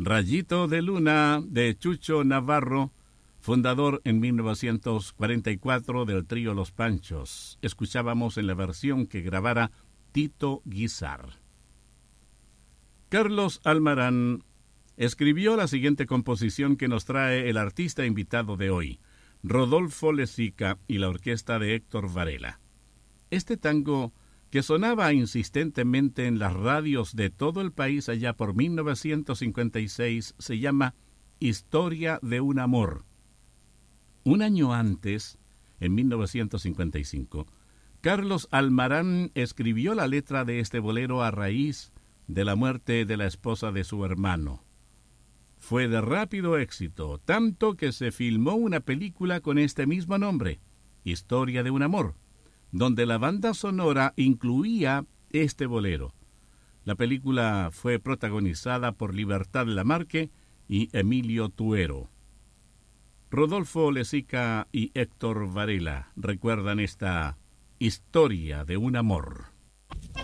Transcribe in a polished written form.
Rayito de Luna de Chucho Navarro, fundador en 1944 del trío Los Panchos. Escuchábamos en la versión que grabara Tito Guizar. Carlos Almarán escribió la siguiente composición que nos trae el artista invitado de hoy, Rodolfo Lezica y la orquesta de Héctor Varela. Este tango, que sonaba insistentemente en las radios de todo el país allá por 1956, se llama Historia de un amor. Un año antes, en 1955, Carlos Almarán escribió la letra de este bolero a raíz de la muerte de la esposa de su hermano. Fue de rápido éxito, tanto que se filmó una película con este mismo nombre, Historia de un amor, donde la banda sonora incluía este bolero. La película fue protagonizada por Libertad Lamarque y Emilio Tuero. Rodolfo Lezica y Héctor Varela recuerdan esta Historia de un amor.